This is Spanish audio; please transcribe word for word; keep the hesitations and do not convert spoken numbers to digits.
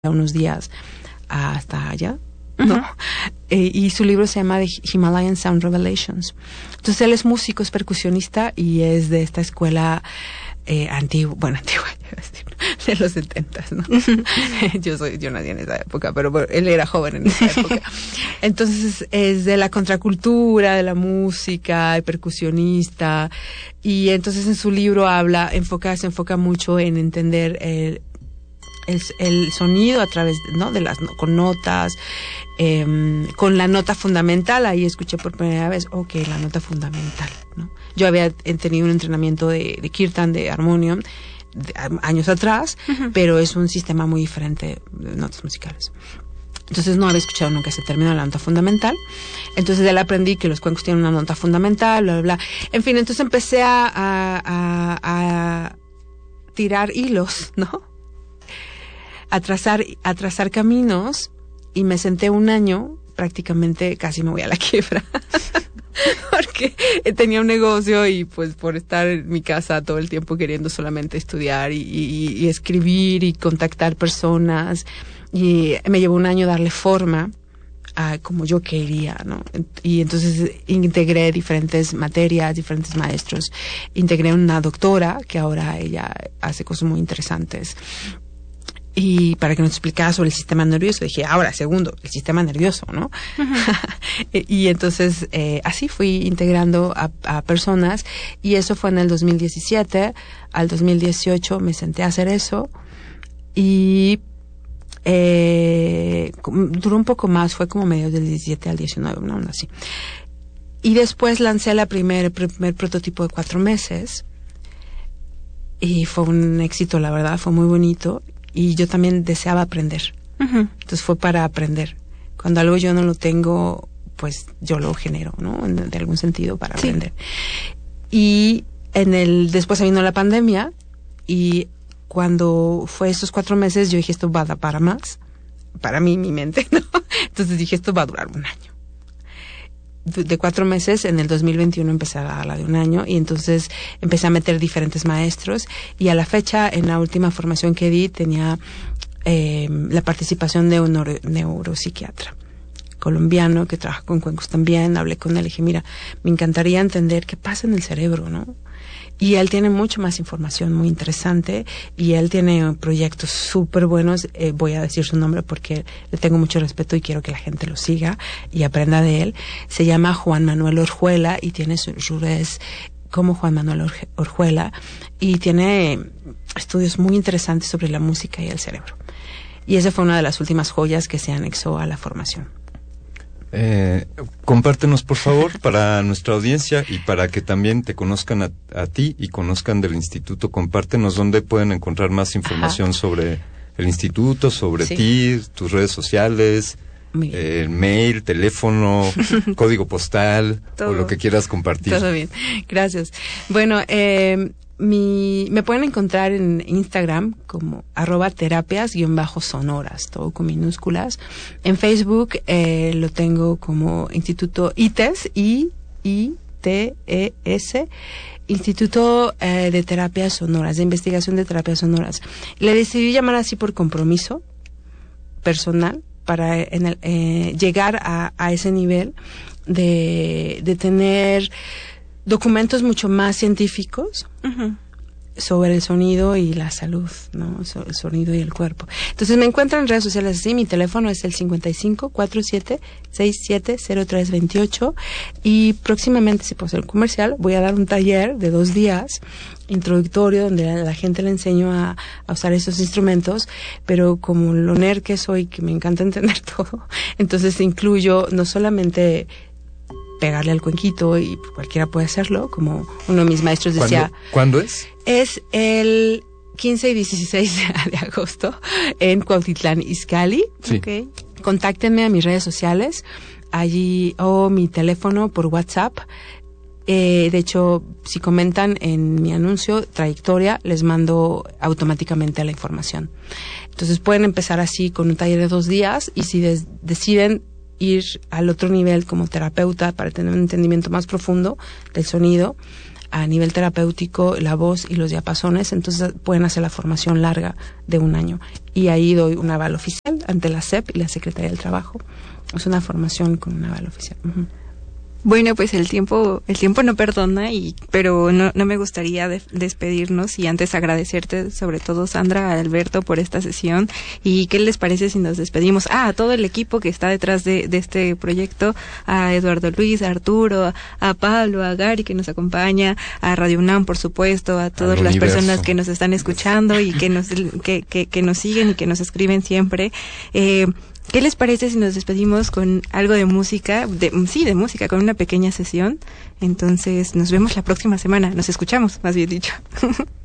unos días hasta allá, ¿no? Uh-huh. Eh, y su libro se llama The Himalayan Sound Revelations. Entonces él es músico, es percusionista y es de esta escuela eh, antigua, bueno, antigua, de los setentas, ¿no? yo soy, yo nací en esa época, pero bueno, él era joven en esa época. Entonces es de la contracultura, de la música, el percusionista, y entonces en su libro habla, enfoca, se enfoca mucho en entender el El, el sonido a través, ¿no? de las con notas, eh, con la nota fundamental. Ahí escuché por primera vez, ok, la nota fundamental, ¿no? Yo había tenido un entrenamiento de, de kirtan, de armonium, de, años atrás, uh-huh. pero es un sistema muy diferente de notas musicales. Entonces no había escuchado nunca ese término, la nota fundamental. Entonces de él aprendí que los cuencos tienen una nota fundamental, bla, bla, bla. En fin, entonces empecé a, a, a, a tirar hilos, ¿no? A trazar, a trazar caminos, y me senté un año, prácticamente casi me voy a la quiebra, porque tenía un negocio y pues por estar en mi casa todo el tiempo queriendo solamente estudiar y, y, y escribir y contactar personas, y me llevó un año darle forma a como yo quería, ¿no? Y entonces integré diferentes materias, diferentes maestros, integré una doctora que ahora ella hace cosas muy interesantes. Y para que nos explicara sobre el sistema nervioso, dije, ahora, segundo, el sistema nervioso, ¿no? Uh-huh. y, y entonces, eh, así fui integrando a, a personas, y eso fue en el dos mil diecisiete. Al dos mil dieciocho me senté a hacer eso, y eh, duró un poco más, fue como medio del diecisiete al diecinueve, ¿no? Así. Y después lancé la primer, primer prototipo de cuatro meses, y fue un éxito, la verdad, fue muy bonito. Y yo también deseaba aprender. Uh-huh. Entonces fue para aprender. Cuando algo yo no lo tengo, pues yo lo genero, ¿no? En, de algún sentido, para sí. aprender. Y en el después vino la pandemia, y cuando fue esos cuatro meses, yo dije, esto va a dar para más. Para mí, mi mente, ¿no? Entonces dije, esto va a durar un año. De cuatro meses, en el dos mil veintiuno empecé a dar la de un año, y entonces empecé a meter diferentes maestros, y a la fecha, en la última formación que di, tenía eh, la participación de un neuro, neuropsiquiatra colombiano que trabaja con cuencos también. Hablé con él y dije, mira, me encantaría entender qué pasa en el cerebro, ¿no? Y él tiene mucho más información muy interesante, y él tiene proyectos súper buenos. Eh, voy a decir su nombre porque le tengo mucho respeto y quiero que la gente lo siga y aprenda de él. Se llama Juan Manuel Orjuela, y tiene sus redes como Juan Manuel Orge- Orjuela, y tiene estudios muy interesantes sobre la música y el cerebro. Y esa fue una de las últimas joyas que se anexó a la formación. Eh, compártenos, por favor, para nuestra audiencia y para que también te conozcan a, a ti y conozcan del instituto. Compártenos dónde pueden encontrar más información. Ajá. Sobre el instituto, sobre sí. ti, tus redes sociales, eh, mail, teléfono, código postal, todo, o lo que quieras compartir. Todo bien, gracias. Bueno, eh, mi, me pueden encontrar en Instagram como arroba terapias guión bajo sonoras, todo con minúsculas. En Facebook eh, lo tengo como Instituto I T E S, I I T E S, Instituto eh, de Terapias Sonoras, de Investigación de Terapias Sonoras. Le decidí llamar así por compromiso personal, para en el, eh, llegar a, a ese nivel de, de tener documentos mucho más científicos. Uh-huh. Sobre el sonido y la salud, ¿no? Sobre el sonido y el cuerpo. Entonces me encuentran en redes sociales así. Mi teléfono es el cincuenta y cinco, cuarenta y siete, sesenta y siete, cero tres veintiocho, y próximamente, si puedo hacer un comercial, voy a dar un taller de dos días introductorio donde a la gente le enseño a, a usar esos instrumentos, pero como lo nerd que soy, que me encanta entender todo, entonces incluyo no solamente pegarle al cuenquito, y cualquiera puede hacerlo, como uno de mis maestros decía. ¿Cuándo, ¿cuándo es? Es el quince y dieciséis de agosto en Cuautitlán Izcalli. Sí. Okay. Contáctenme a mis redes sociales, allí, o mi teléfono por WhatsApp. Eh, de hecho, si comentan en mi anuncio, trayectoria, les mando automáticamente la información. Entonces pueden empezar así con un taller de dos días, y si des- deciden ir al otro nivel como terapeuta para tener un entendimiento más profundo del sonido, a nivel terapéutico la voz y los diapasones, entonces pueden hacer la formación larga de un año. Y ahí doy un aval oficial ante la S E P y la Secretaría del Trabajo. Es una formación con un aval oficial. Uh-huh. Bueno, pues el tiempo el tiempo no perdona, y pero no, no me gustaría de, despedirnos y antes agradecerte, sobre todo Sandra, a Alberto, por esta sesión. ¿Y qué les parece si nos despedimos? Ah, a todo el equipo que está detrás de, de este proyecto, a Eduardo Luis, a Arturo, a, a Pablo, a Gary, que nos acompaña, a Radio UNAM, por supuesto, a todas las universo. personas que nos están escuchando y que nos que, que, que nos siguen y que nos escriben siempre. Eh, ¿Qué les parece si nos despedimos con algo de música? De, sí, de música, con una pequeña sesión. Entonces, nos vemos la próxima semana. Nos escuchamos, más bien dicho.